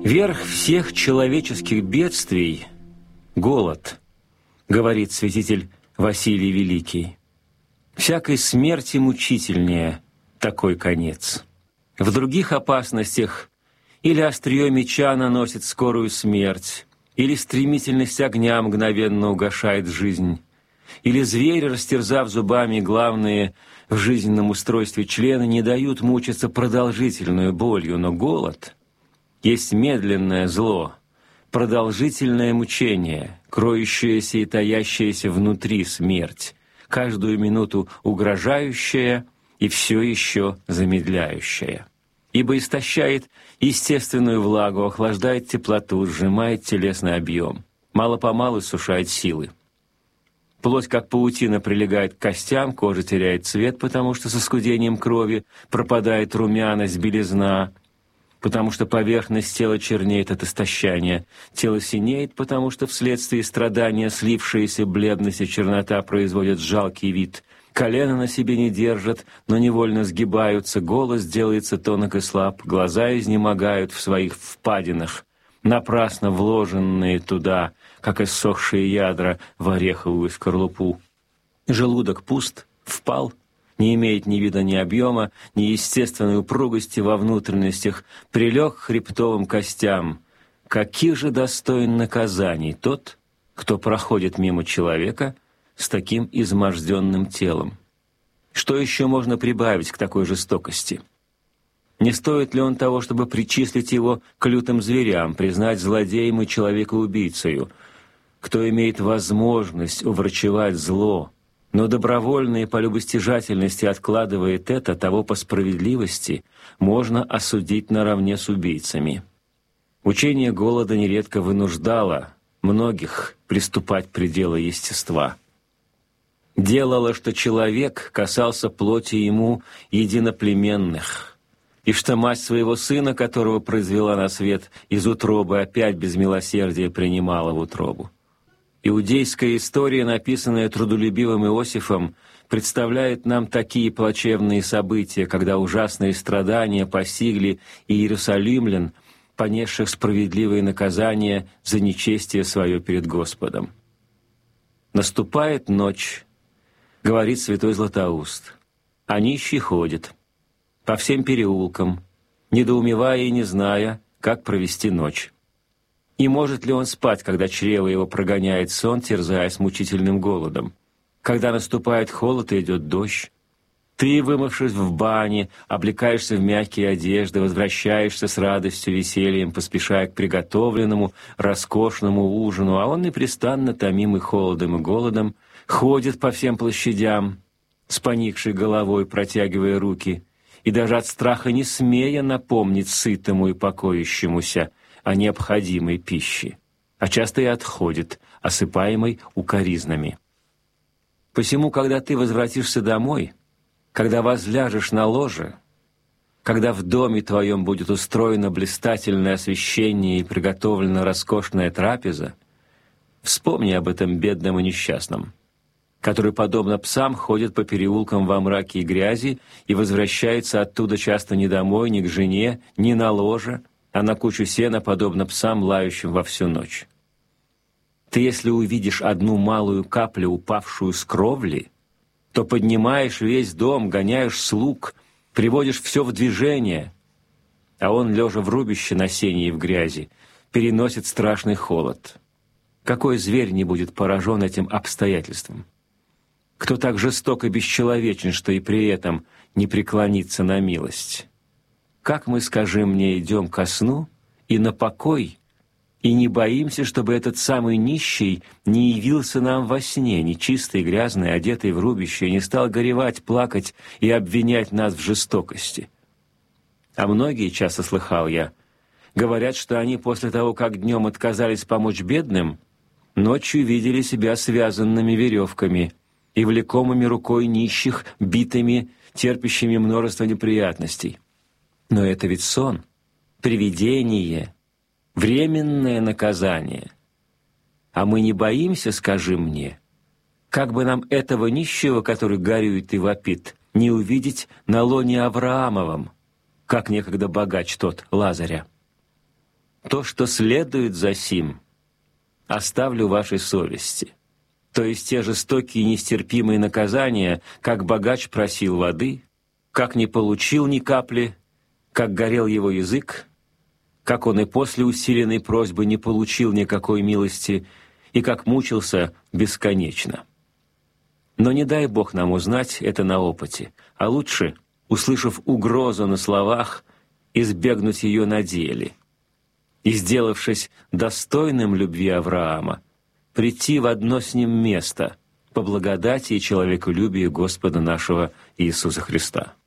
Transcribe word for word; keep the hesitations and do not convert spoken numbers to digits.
Верх всех человеческих бедствий – голод, говорит святитель Василий Великий. Всякой смерти мучительнее такой конец. В других опасностях или острие меча наносит скорую смерть, или стремительность огня мгновенно угашает жизнь, или звери, растерзав зубами главные в жизненном устройстве члены, не дают мучиться продолжительную болью, но голод есть медленное зло, продолжительное мучение, кроющееся и таящееся внутри смерть, каждую минуту угрожающая и все еще замедляющая. Ибо истощает естественную влагу, охлаждает теплоту, сжимает телесный объем, мало-помалу сушает силы. Плоть, как паутина, прилегает к костям, кожа теряет цвет, потому что с оскудением крови пропадает румяность, белизна, потому что поверхность тела чернеет от истощания, тело синеет, потому что вследствие страдания слившаяся бледность и чернота производят жалкий вид, колено на себе не держат, но невольно сгибаются, голос делается тонок и слаб, глаза изнемогают в своих впадинах, напрасно вложенные туда, как иссохшие ядра в ореховую скорлупу. Желудок пуст, впал, не имеет ни вида, ни объема, ни естественной упругости во внутренностях, прилег к хребтовым костям. Каких же достоин наказаний тот, кто проходит мимо человека с таким изможденным телом? Что еще можно прибавить к такой жестокости? Не стоит ли он того, чтобы причислить его к лютым зверям, признать злодеем и человека-убийцею? Кто имеет возможность уврачевать зло, но добровольно и по любостяжательности откладывает это, того по справедливости можно осудить наравне с убийцами. Учение голода нередко вынуждало многих приступать к пределу естества. Делало, что человек касался плоти ему единоплеменных, и что мать своего сына, которого произвела на свет из утробы, опять без милосердия принимала в утробу. Иудейская история, написанная трудолюбивым Иосифом, представляет нам такие плачевные события, когда ужасные страдания постигли иерусалимлян, понесших справедливые наказания за нечестие свое перед Господом. «Наступает ночь», — говорит святой Златоуст, — «а нищий ходит по всем переулкам, недоумевая и не зная, как провести ночь. И может ли он спать, когда чрево его прогоняет сон, терзаясь мучительным голодом? Когда наступает холод и идет дождь? Ты, вымывшись в бане, облекаешься в мягкие одежды, возвращаешься с радостью, весельем, поспешая к приготовленному, роскошному ужину, а он непрестанно, томимый холодом и голодом, ходит по всем площадям, с поникшей головой протягивая руки, и даже от страха не смея напомнить сытому и покоящемуся о необходимой пище, а часто и отходит, осыпаемой укоризнами. Посему, когда ты возвратишься домой, когда возляжешь на ложе, когда в доме твоем будет устроено блистательное освещение и приготовлена роскошная трапеза, вспомни об этом бедном и несчастном, который, подобно псам, ходит по переулкам во мраке и грязи и возвращается оттуда часто ни домой, ни к жене, ни на ложе, а на кучу сена, подобно псам, лающим во всю ночь. Ты, если увидишь одну малую каплю, упавшую с кровли, то поднимаешь весь дом, гоняешь слуг, приводишь все в движение, а он, лежа в рубище на сене и в грязи, переносит страшный холод. Какой зверь не будет поражен этим обстоятельством? Кто так жесток и бесчеловечен, что и при этом не преклонится на милость? Как мы, скажи мне, идем ко сну и на покой, и не боимся, чтобы этот самый нищий не явился нам во сне, нечистый, грязный, одетый в рубище, и не стал горевать, плакать и обвинять нас в жестокости? А многие, часто слыхал я, говорят, что они после того, как днем отказались помочь бедным, ночью видели себя связанными веревками и влекомыми рукой нищих, битыми, терпящими множество неприятностей. Но это ведь сон, привидение, временное наказание. А мы не боимся, скажи мне, как бы нам этого нищего, который горюет и вопит, не увидеть на лоне Авраамовом, как некогда богач тот Лазаря? то, что следует за сим, оставлю вашей совести». То есть те жестокие и нестерпимые наказания, как богач просил воды, как не получил ни капли, как горел его язык, как он и после усиленной просьбы не получил никакой милости, и как мучился бесконечно. Но не дай Бог нам узнать это на опыте, а лучше, услышав угрозу на словах, избегнуть ее на деле и, сделавшись достойным любви Авраама, прийти в одно с ним место по благодати и человеколюбию Господа нашего Иисуса Христа.